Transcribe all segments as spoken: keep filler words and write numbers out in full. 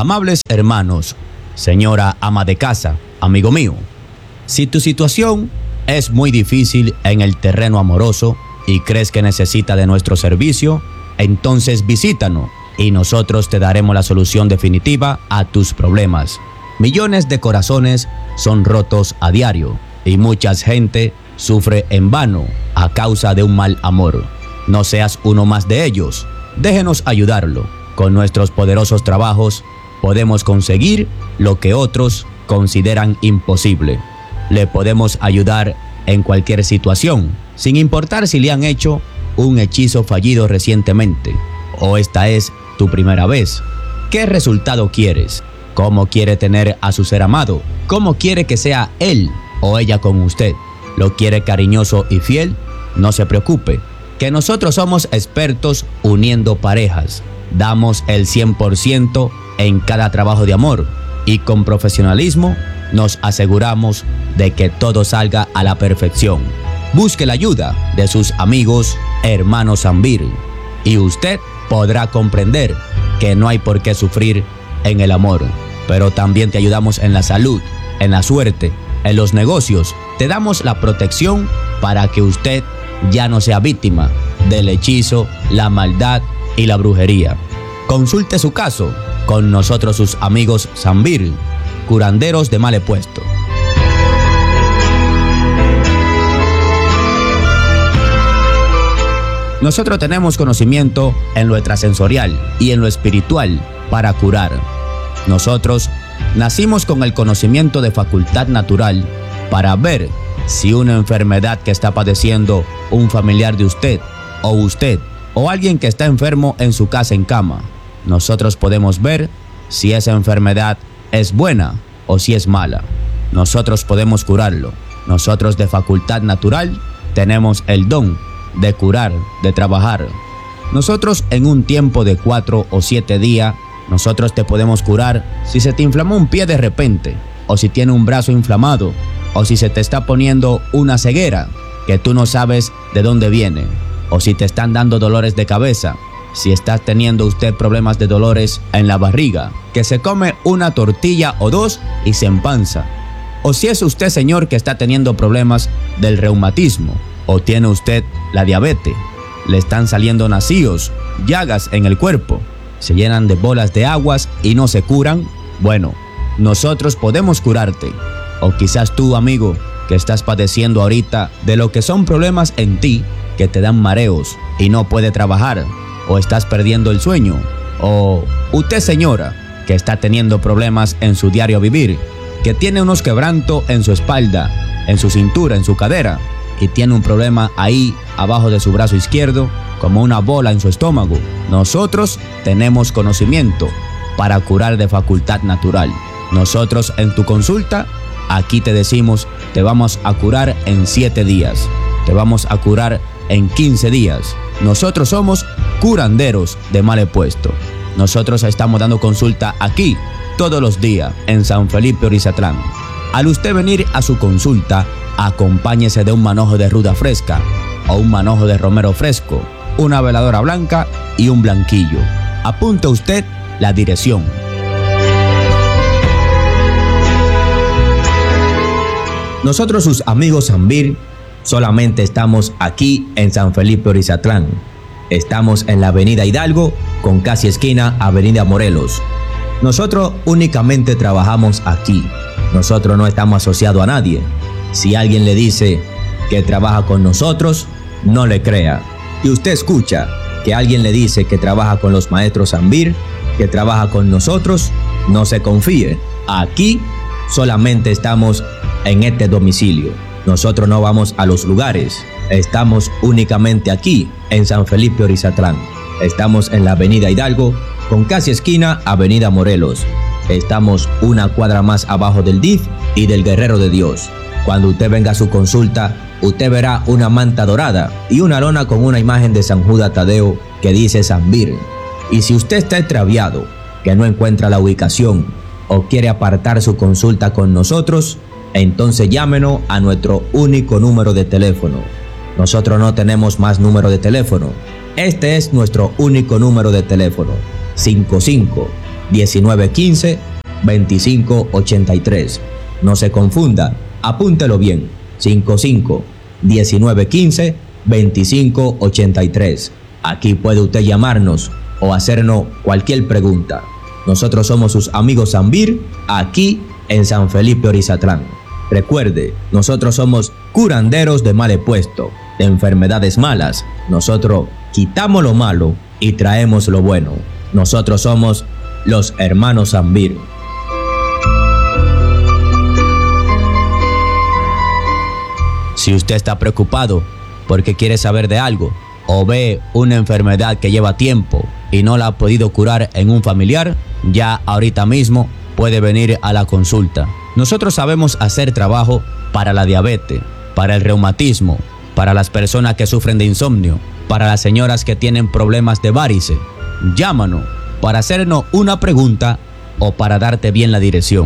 Amables hermanos, señora ama de casa, amigo mío, si tu situación es muy difícil en el terreno amoroso y crees que necesita de nuestro servicio, entonces visítanos y nosotros te daremos la solución definitiva a tus problemas. Millones de corazones son rotos a diario y mucha gente sufre en vano a causa de un mal amor. No seas uno más de ellos. Déjenos ayudarlo. Con nuestros poderosos trabajos podemos conseguir lo que otros consideran imposible. Le podemos ayudar en cualquier situación, sin importar si le han hecho un hechizo fallido recientemente o esta es tu primera vez. ¿Qué resultado quieres? ¿Cómo quiere tener a su ser amado? ¿Cómo quiere que sea él o ella con usted? ¿Lo quiere cariñoso y fiel? No se preocupe, que nosotros somos expertos uniendo parejas. Damos el cien por ciento en cada trabajo de amor y con profesionalismo nos aseguramos de que todo salga a la perfección. Busque la ayuda de sus amigos, hermanos Zambir, y usted podrá comprender que no hay por qué sufrir en el amor, pero también te ayudamos en la salud, en la suerte, en los negocios. Te damos la protección para que usted ya no sea víctima del hechizo, la maldad y la brujería. Consulte su caso con nosotros, sus amigos Zambir, curanderos de mal puesto. Nosotros tenemos conocimiento en lo extrasensorial y en lo espiritual para curar. Nosotros nacimos con el conocimiento de facultad natural para ver si una enfermedad que está padeciendo un familiar de usted o usted o alguien que está enfermo en su casa en cama, nosotros podemos ver si esa enfermedad es buena o si es mala. Nosotros podemos curarlo. Nosotros de facultad natural tenemos el don de curar, de trabajar. Nosotros en un tiempo de cuatro o siete días, nosotros te podemos curar si se te inflamó un pie de repente, o si tiene un brazo inflamado, o si se te está poniendo una ceguera que tú no sabes de dónde viene, o si te están dando dolores de cabeza, si está teniendo usted problemas de dolores en la barriga, que se come una tortilla o dos y se empanza, o si es usted, señor, que está teniendo problemas del reumatismo, o tiene usted la diabetes, le están saliendo nacíos, llagas en el cuerpo, se llenan de bolas de aguas y no se curan. Bueno, nosotros podemos curarte. O quizás tú, amigo, que estás padeciendo ahorita de lo que son problemas en ti, que te dan mareos y no puede trabajar, o estás perdiendo el sueño, o usted, señora, que está teniendo problemas en su diario vivir, que tiene unos quebrantos en su espalda, en su cintura, en su cadera, y tiene un problema ahí abajo de su brazo izquierdo, como una bola en su estómago. Nosotros tenemos conocimiento para curar de facultad natural. Nosotros en tu consulta, aquí te decimos, te vamos a curar en siete días, te vamos a curar en quince días. Nosotros somos curanderos de mal puesto. Nosotros estamos dando consulta aquí todos los días en San Felipe Orizatlán. Al usted venir a su consulta, acompáñese de un manojo de ruda fresca o un manojo de romero fresco, una veladora blanca y un blanquillo. Apunte usted la dirección. Nosotros, sus amigos Zambir, solamente estamos aquí en San Felipe Orizatlán. Estamos en la avenida Hidalgo con casi esquina avenida Morelos. Nosotros únicamente trabajamos aquí. Nosotros no estamos asociados a nadie. Si alguien le dice que trabaja con nosotros, no le crea. Y usted escucha que alguien le dice que trabaja con los maestros Zambir, que trabaja con nosotros, no se confíe. Aquí solamente estamos en este domicilio. Nosotros no vamos a los lugares. Estamos únicamente aquí en San Felipe Orizatlán. Estamos en la avenida Hidalgo con casi esquina avenida Morelos. Estamos una cuadra más abajo del D I F y del Guerrero de Dios. Cuando usted venga a su consulta, usted verá una manta dorada y una lona con una imagen de San Judas Tadeo que dice Zambir. Y si usted está extraviado, que no encuentra la ubicación o quiere apartar su consulta con nosotros, entonces llámenos a nuestro único número de teléfono. Nosotros no tenemos más número de teléfono. Este es nuestro único número de teléfono. cinco cinco, diecinueve quince, veinticinco ochenta y tres. No se confunda, apúntelo bien. cincuenta y cinco, diecinueve quince, veinticinco ochenta y tres. Aquí puede usted llamarnos o hacernos cualquier pregunta. Nosotros somos sus amigos Zambir, aquí en San Felipe Orizatlán. Recuerde, nosotros somos curanderos de mal puesto, de enfermedades malas. Nosotros quitamos lo malo y traemos lo bueno. Nosotros somos los hermanos Zambir. Si usted está preocupado porque quiere saber de algo o ve una enfermedad que lleva tiempo y no la ha podido curar en un familiar, ya ahorita mismo puede venir a la consulta. Nosotros sabemos hacer trabajo para la diabetes, para el reumatismo, para las personas que sufren de insomnio, para las señoras que tienen problemas de varices. Llámanos para hacernos una pregunta o para darte bien la dirección.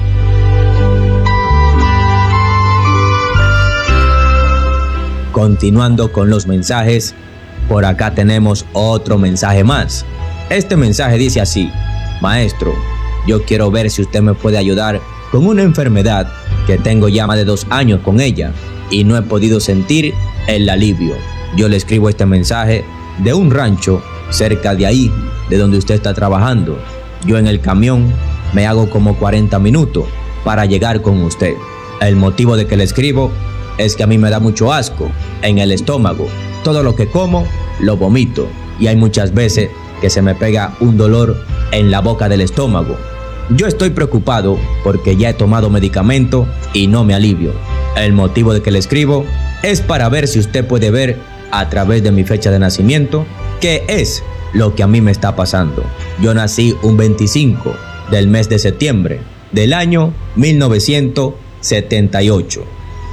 Continuando con los mensajes, por acá tenemos otro mensaje más. Este mensaje dice así: maestro, yo quiero ver si usted me puede ayudar con una enfermedad que tengo ya más de dos años con ella y no he podido sentir el alivio. Yo le escribo este mensaje de un rancho cerca de ahí, de donde usted está trabajando. Yo en el camión me hago como cuarenta minutos para llegar con usted. El motivo de que le escribo es que a mí me da mucho asco en el estómago. Todo lo que como, lo vomito. Y hay muchas veces que se me pega un dolor en la boca del estómago. Yo estoy preocupado porque ya he tomado medicamento y no me alivio. El motivo de que le escribo es para ver si usted puede ver a través de mi fecha de nacimiento qué es lo que a mí me está pasando. Yo nací un veinticinco del mes de septiembre del año mil novecientos setenta y ocho.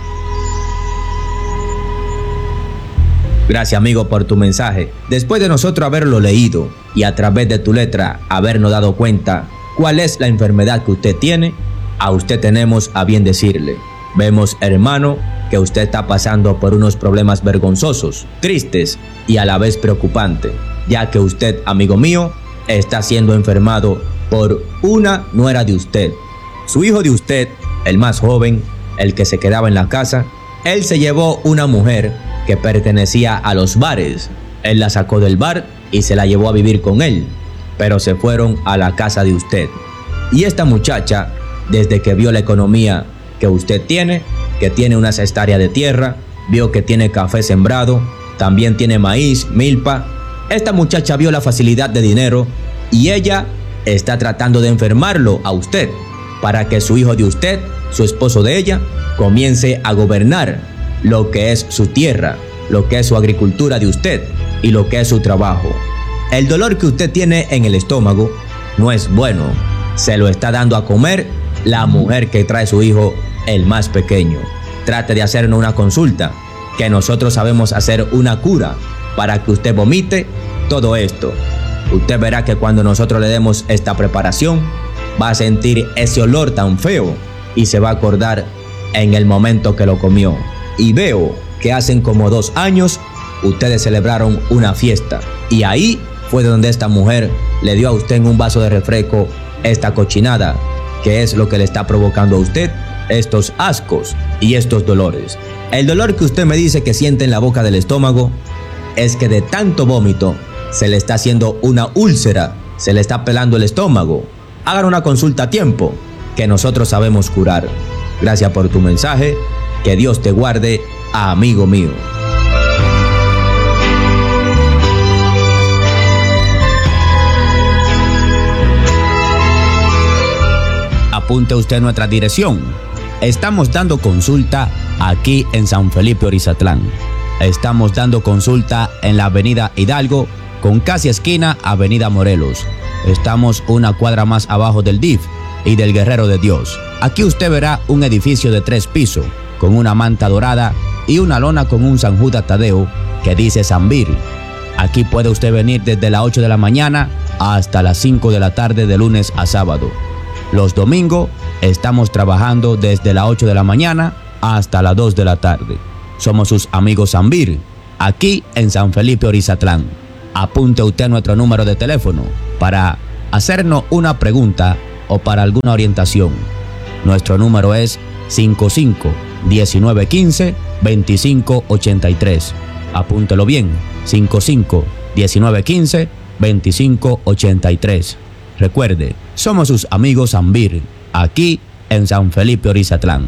Gracias, amigo, por tu mensaje. Después de nosotros haberlo leído y a través de tu letra habernos dado cuenta cuál es la enfermedad que usted tiene, a usted tenemos a bien decirle: vemos, hermano, que usted está pasando por unos problemas vergonzosos, tristes y a la vez preocupantes, ya que usted, amigo mío, está siendo enfermado por una nuera de usted. Su hijo de usted, el más joven, el que se quedaba en la casa, él se llevó una mujer que pertenecía a los bares. Él la sacó del bar y se la llevó a vivir con él, pero se fueron a la casa de usted. Y esta muchacha, desde que vio la economía que usted tiene, que tiene una hectárea de tierra, vio que tiene café sembrado, también tiene maíz, milpa, esta muchacha vio la facilidad de dinero y ella está tratando de enfermarlo a usted para que su hijo de usted, su esposo de ella, comience a gobernar lo que es su tierra, lo que es su agricultura de usted y lo que es su trabajo. El dolor que usted tiene en el estómago no es bueno. Se lo está dando a comer la mujer que trae su hijo, el más pequeño. Trate de hacernos una consulta, que nosotros sabemos hacer una cura para que usted vomite todo esto. Usted verá que cuando nosotros le demos esta preparación, va a sentir ese olor tan feo y se va a acordar en el momento que lo comió. Y veo que hacen como dos años ustedes celebraron una fiesta y ahí fue donde esta mujer le dio a usted en un vaso de refresco esta cochinada, que es lo que le está provocando a usted estos ascos y estos dolores. El dolor que usted me dice que siente en la boca del estómago es que de tanto vómito se le está haciendo una úlcera, se le está pelando el estómago. Hagan una consulta a tiempo, que nosotros sabemos curar. Gracias por tu mensaje. Que Dios te guarde, amigo mío. Apunte usted nuestra dirección. Estamos dando consulta aquí en San Felipe Orizatlán. Estamos dando consulta en la avenida Hidalgo, con casi esquina avenida Morelos. Estamos una cuadra más abajo del D I F y del Guerrero de Dios. Aquí usted verá un edificio de tres pisos, con una manta dorada y una lona con un San Judas Tadeo que dice Zambir. Aquí puede usted venir desde las ocho de la mañana hasta las cinco de la tarde de lunes a sábado. Los domingos estamos trabajando desde las ocho de la mañana hasta las dos de la tarde. Somos sus amigos Zambir, aquí en San Felipe Orizatlán. Apunte usted nuestro número de teléfono para hacernos una pregunta o para alguna orientación. Nuestro número es cinco cinco, diecinueve quince, veinticinco ochenta y tres. Apúntelo bien, cinco cinco, diecinueve quince, veinticinco ochenta y tres. Recuerde, somos sus amigos Ambir, aquí en San Felipe Orizatlán.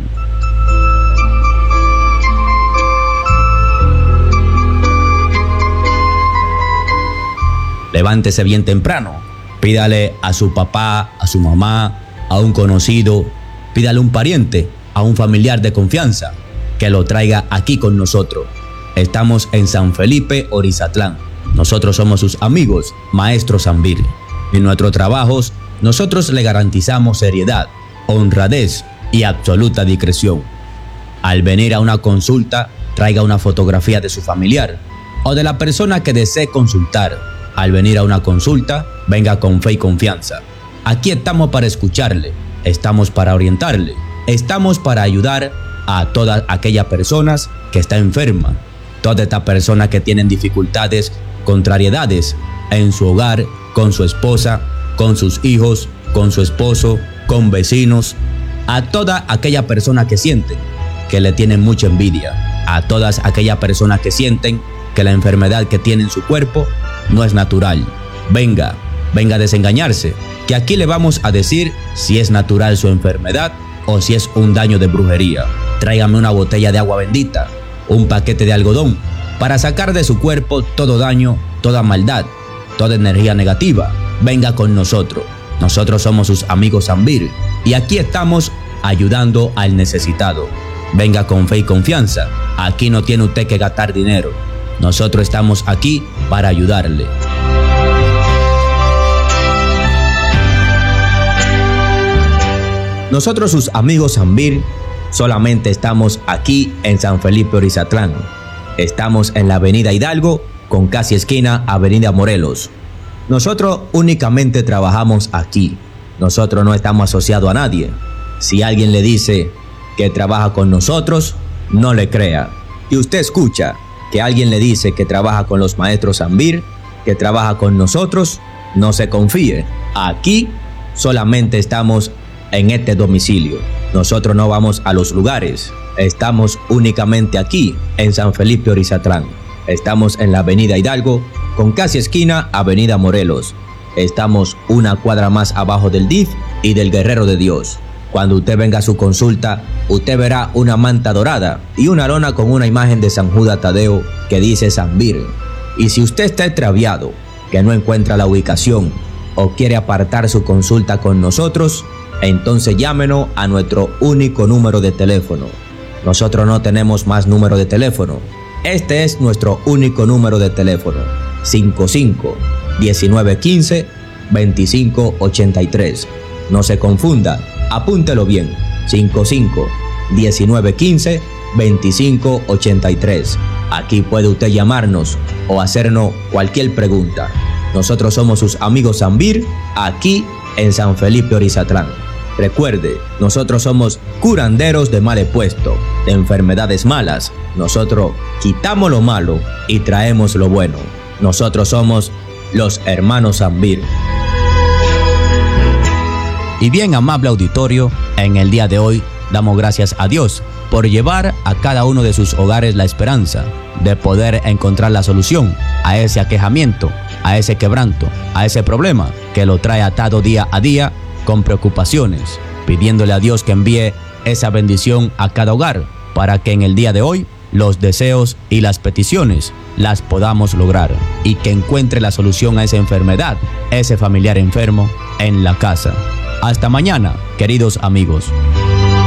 Levántese bien temprano, pídale a su papá, a su mamá, a un conocido, pídale a un pariente, a un familiar de confianza, que lo traiga aquí con nosotros. Estamos en San Felipe Orizatlán. Nosotros somos sus amigos, maestros Ambir. En nuestros trabajos, nosotros le garantizamos seriedad, honradez y absoluta discreción. Al venir a una consulta, traiga una fotografía de su familiar o de la persona que desee consultar. Al venir a una consulta, venga con fe y confianza. Aquí estamos para escucharle, estamos para orientarle, estamos para ayudar a todas aquellas personas que están enfermas, todas estas personas que tienen dificultades, contrariedades en su hogar, con su esposa, con sus hijos, con su esposo, con vecinos, a toda aquella persona que sienten que le tienen mucha envidia, a todas aquellas personas que sienten que la enfermedad que tiene en su cuerpo no es natural. Venga, venga a desengañarse, que aquí le vamos a decir si es natural su enfermedad o si es un daño de brujería. Tráigame una botella de agua bendita, un paquete de algodón, para sacar de su cuerpo todo daño, toda maldad, toda energía negativa. Venga con nosotros. Nosotros somos sus amigos Ambir y aquí estamos ayudando al necesitado. Venga con fe y confianza. Aquí no tiene usted que gastar dinero. Nosotros estamos aquí para ayudarle. Nosotros, sus amigos Ambir, solamente estamos aquí en San Felipe Orizatlán. Estamos en la avenida Hidalgo, con casi esquina avenida Morelos. Nosotros únicamente trabajamos aquí. Nosotros no estamos asociados a nadie. Si alguien le dice que trabaja con nosotros, no le crea. Y usted escucha que alguien le dice que trabaja con los maestros Ambir, que trabaja con nosotros, no se confíe. Aquí solamente estamos en este domicilio. Nosotros no vamos a los lugares. Estamos únicamente aquí en San Felipe Orizatlán. Estamos en la avenida Hidalgo, con casi esquina avenida Morelos. Estamos una cuadra más abajo del D I F y del Guerrero de Dios. Cuando usted venga a su consulta, usted verá una manta dorada y una lona con una imagen de San Judas Tadeo que dice Ambir. Y si usted está extraviado, que no encuentra la ubicación o quiere apartar su consulta con nosotros, entonces llámenos a nuestro único número de teléfono. Nosotros no tenemos más número de teléfono. Este es nuestro único número de teléfono. cinco cinco, diecinueve quince, veinticinco ochenta y tres. No se confunda. Apúntelo bien, cinco cinco, diecinueve quince, veinticinco ochenta y tres. Aquí puede usted llamarnos o hacernos cualquier pregunta. Nosotros somos sus amigos Ambir, aquí en San Felipe Orizatlán. Recuerde, nosotros somos curanderos de mal puesto, de enfermedades malas. Nosotros quitamos lo malo y traemos lo bueno. Nosotros somos los hermanos Ambir. Y bien, amable auditorio, en el día de hoy damos gracias a Dios por llevar a cada uno de sus hogares la esperanza de poder encontrar la solución a ese aquejamiento, a ese quebranto, a ese problema que lo trae atado día a día con preocupaciones, pidiéndole a Dios que envíe esa bendición a cada hogar para que en el día de hoy los deseos y las peticiones las podamos lograr y que encuentre la solución a esa enfermedad, ese familiar enfermo en la casa. Hasta mañana, queridos amigos.